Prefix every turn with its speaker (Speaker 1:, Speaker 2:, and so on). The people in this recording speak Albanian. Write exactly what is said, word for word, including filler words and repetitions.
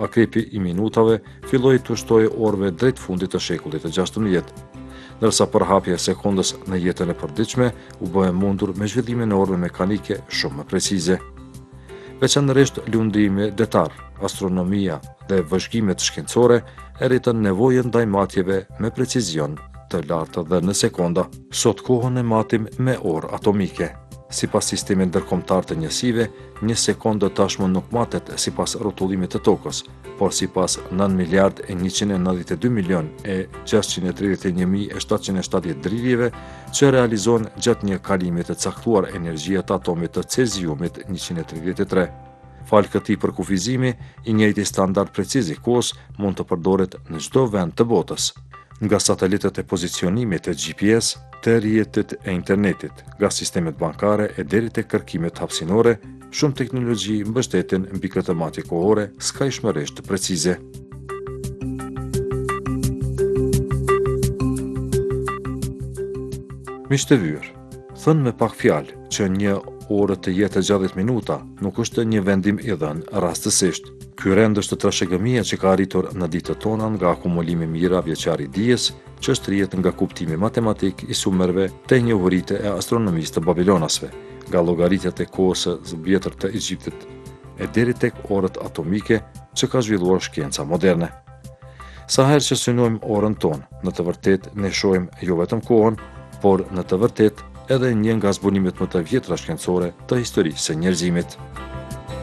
Speaker 1: akrepi i minutave filloi të shtojë orëve drejt fundit të shekullit të gjashtëmbëdhjetë, ndërsa përhapja e sekondës në jetën e përditshme u bë e mundur me zhvillimin e orëve mekanike shumë më precize. Veçanërisht lundrimi detar, astronomia dhe vëzhgimet shkencore e rritën nevojën ndaj matjeve me precizion të lartë dhe në sekonda. Sot kohën e matim me orë atomike. Sipas sistemit ndërkombëtar të njësive, një sekondë tashmë nuk matet sipas rrotullimit të tokës, por sipas nëntë miliard e njëqind e nëntëdhjetë e dy milion e gjashtëqind e tridhjetë e një mijë e shtatëqind e shtatëdhjetë driljeve që realizohen gjatë një kalimi të caktuar energjia të atomit të ceziumit njëqind e tridhjetë e tre. Falë këtij përkufizimi, i njëjti standard preciz i kohës mund të përdoret në çdo vend të botës, nga satelitët e pozicionimit të G P S, të rrjetit e internetit, nga sistemet bankare e deri te kërkimet hapësinore, shumë teknologji mbështeten mbi këtë matje kohore skajshmërisht precize. Miq të vyer, thënë me pak fjalë që një orë të jetë gjashtëdhjetë minuta nuk është një vendim i dhënë rastësisht. Ky rend është trashëgimia që ka arritur në ditët tona nga akumulimi mijëra vjeçar i dijes, që shtrihet nga kuptimi matematik i sumerve te njohuritë e astronomisë të babilonasve, nga llogaritjet e kohës së vjetër të Egjiptit e deri tek orët atomike që ka zhvilluar shkenca moderne. Sa herë që synojmë orën tonë, në të vërtetë ne shohim jo vetëm kohën, por në të vërtetë edhe një nga zbunimet më të vjetra shkencore të historisë së njerëzimit.